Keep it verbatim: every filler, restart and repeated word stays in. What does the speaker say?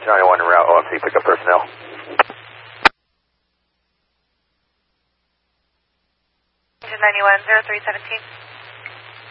ninety-one route O F C pickup personnel. Engine ninety-one, zero three seventeen.